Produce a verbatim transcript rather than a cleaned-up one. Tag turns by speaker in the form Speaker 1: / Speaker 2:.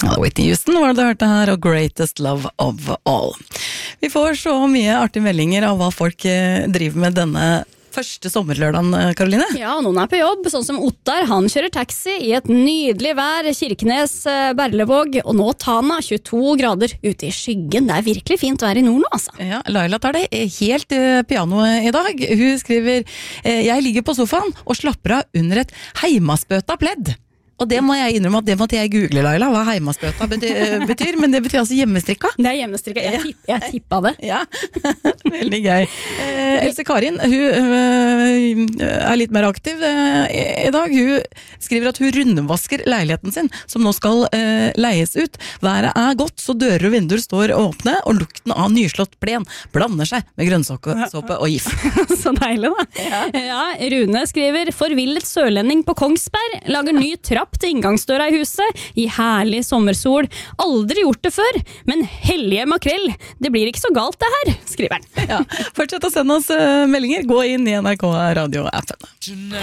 Speaker 1: Ja, Whitney Houston var det du hørte her, og Greatest Love of All. Vi får så mye artige meldinger av hva folk driver med denne første sommerlørdagen, Karoline.
Speaker 2: Ja, noen er på jobb, sånn som Ottar. Han kjører taxi i et nydelig vær, Kirkenes, Berlevåg, og nå Tana, tjueto grader ute i skyggen. Det er virkelig fint vær i nord nå, altså.
Speaker 1: Ja, Laila tar det helt piano i dag. Hun skriver, jeg ligger på sofaen og slapper av under et heimaspøta pledd. Og det må jeg innrømme at det måtte jeg google, Laila, hva heimaspøta betyr, men det betyr altså hjemmestrikka.
Speaker 2: Det er hjemmestrikka, jeg, tipp, jeg tippa det.
Speaker 1: Ja, veldig gøy. Eh, Else Karin, hun øh, er litt mer aktiv øh, i dag. Hun skriver at hun rundvasker leiligheten sin, som nå skal øh, leies ut. Været er godt, så dører og vinduer står åpne, og lukten av nyslått plen blander seg med grønnsåpe og gif.
Speaker 2: Så deilig da. Ja. Ja, Rune skriver, forvillet sørlending på Kongsberg, lager ny trapp til inngangsdøra i huset, i herlig sommersol. Aldri gjort det før, men hellige makrell, det blir ikke så galt det her, skriver han.
Speaker 1: Ja, fortsett å sende oss meldinger, gå inn i N R K Radio-appen.